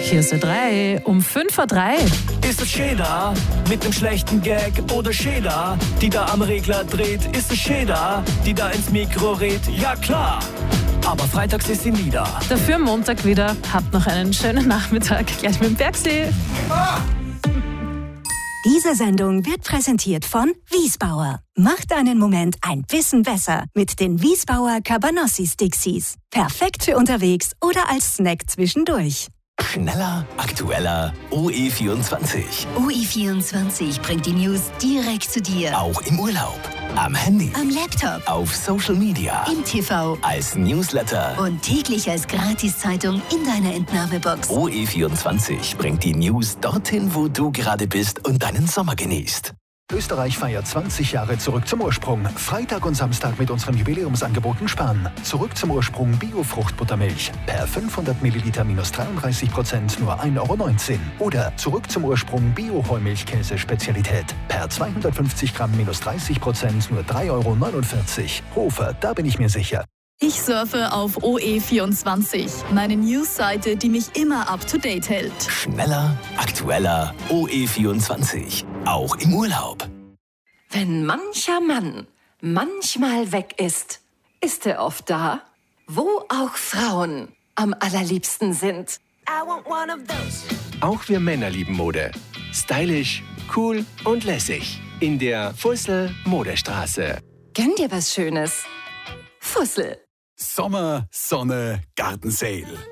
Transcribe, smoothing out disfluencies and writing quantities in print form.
Hier ist der 3 um 5:03. Ist es Schäder mit nem schlechten Gag oder Schäder, die da am Regler dreht? Ist es Schäder, die da ins Mikro redet? Ja klar, aber freitags ist sie nie da. Dafür Montag wieder. Habt noch einen schönen Nachmittag. Gleich mit dem Bergsee. Diese Sendung wird präsentiert von Wiesbauer. Macht deinen Moment ein bisschen besser mit den Wiesbauer Cabanossi-Stixies. Perfekt für unterwegs oder als Snack zwischendurch. Schneller, aktueller, OE24. OE24 bringt die News direkt zu dir. Auch im Urlaub, am Handy, Am Laptop, auf Social Media, im TV als Newsletter. und täglich als Gratiszeitung in deiner Entnahmebox. OE24 bringt die News dorthin, wo du gerade bist und deinen Sommer genießt. Österreich feiert 20 Jahre Zurück zum Ursprung. Freitag und Samstag mit unseren Jubiläumsangeboten sparen. Zurück zum Ursprung Bio-Fruchtbuttermilch. Per 500 Milliliter minus 33% nur 1,19 €. Oder Zurück zum Ursprung Bio-Heumilchkäse-Spezialität. Per 250 Gramm minus 30% nur 3,49 €. Hofer, da bin ich mir sicher. Ich surfe auf OE24, meine Newsseite, die mich immer up-to-date hält. Schneller, aktueller, OE24. Auch im Urlaub. Wenn mancher Mann manchmal weg ist, ist er oft da, wo auch Frauen am allerliebsten sind. Auch wir Männer lieben Mode. Stylisch, cool und lässig. In der Fussel Modestraße. Gönn dir was Schönes. Fussel. Sommer, Sonne, Gartensale.